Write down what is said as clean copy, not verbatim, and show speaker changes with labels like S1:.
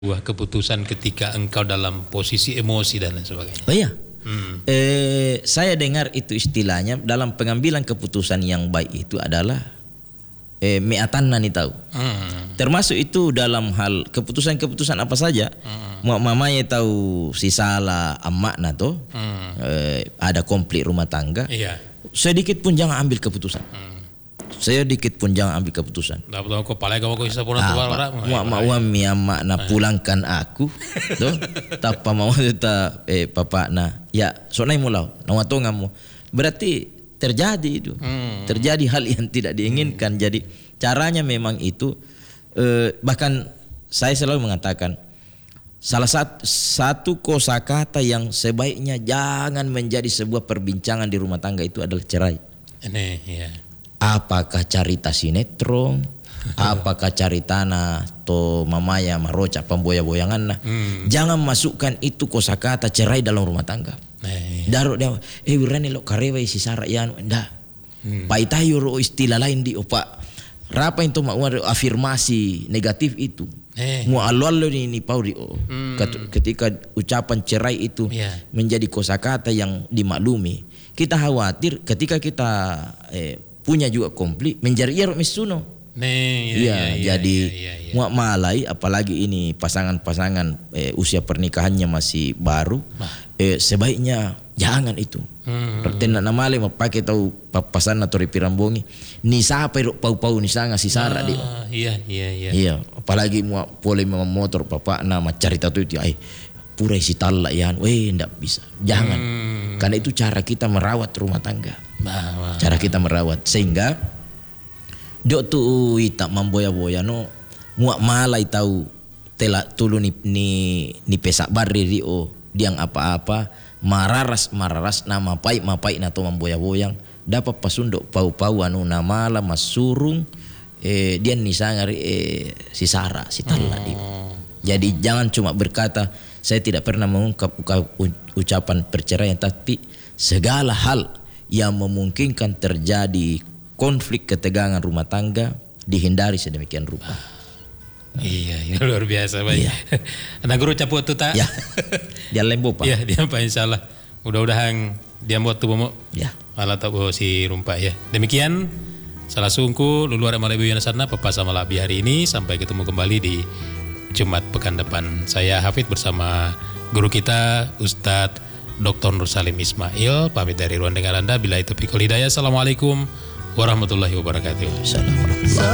S1: Sebuah keputusan ketika engkau dalam posisi emosi dan lain sebagainya.
S2: Oh iya. Saya dengar itu istilahnya dalam pengambilan keputusan yang baik itu adalah meatanna nih tahu. Termasuk itu dalam hal keputusan-keputusan apa saja. Mamanya tahu si salah amakna tuh. Ada konflik rumah tangga.
S1: Iya.
S2: Sedikit pun jangan ambil keputusan. Sedikit pun jangan ambil keputusan.
S1: Dapat aku palai kau bisa pulang tu orang.
S2: Mau makna pulangkan aku, tuh. Tapa mau kita papa na ya sonai mulau nawa tongamu. Berarti terjadi itu. Terjadi hal yang tidak diinginkan. Jadi caranya memang itu bahkan saya selalu mengatakan salah satu kosakata yang sebaiknya jangan menjadi sebuah perbincangan di rumah tangga itu adalah cerai.
S1: Ini ya.
S2: Apakah carita sinetron, apakah caritana to mamaya maroca pemboya-boyangan nah. Jangan masukkan itu kosakata cerai dalam rumah tangga. Daru dia wirani lo karewe si sara yan nda. Paitayo ro istilah lain di opa. Rapa itu mau afirmasi negatif itu. Mu alwalo ni pauri ketika ucapan cerai itu menjadi kosakata yang dimaklumi. Kita khawatir ketika kita punya juga konflik menjadi iro misuno. Jadi muak malai apalagi ini pasangan-pasangan usia pernikahannya masih baru. Sebaiknya jangan itu. Pertena namale mapake tahu papasan atau pirambongi ni sapa iro pau-pau ni sanga si sara di. Iya, apalagi muak pole motor papa nama carita tu itu ai pura isi talla yan. Ndak bisa. Jangan. Karena itu cara kita merawat rumah tangga. Cara kita merawat sehingga dok tu ita mamboya-boya no muak malai tahu tela tulu ni pesak barri rio diang apa-apa mararas nama mapai na to mamboya-boyang dapat pasundok pau-pau anu namala masurung dia ni sangar si sara si talla Jadi jangan cuma berkata saya tidak pernah mengungkap ucapan perceraian, tapi segala hal yang memungkinkan terjadi konflik ketegangan rumah tangga dihindari sedemikian rupa.
S1: Iya, luar biasa baik. Anak guru caput tu tak?
S2: Ya. Dia lembo pak.
S1: Ya, dia pak insyaallah. Mudah-mudahan dia buat tu bomo.
S2: Ya.
S1: Ala tak si rumpa ya. Demikian salah sungku luluar Malabi Yanasana Papa sama Labi hari ini, sampai ketemu kembali di Jumat pekan depan. Saya Hafid bersama guru kita Ustadz Dr. Nur Salim Ismail pamit dari ruang dengar Anda. Bila itu pikul hidayah. Assalamualaikum warahmatullahi wabarakatuh.
S2: Assalamualaikum.